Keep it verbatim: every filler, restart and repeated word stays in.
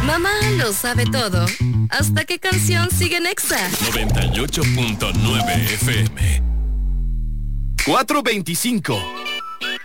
Mamá lo sabe todo. ¿Hasta qué canción sigue en Exa? noventa y ocho punto nueve F M. cuatro veinticinco.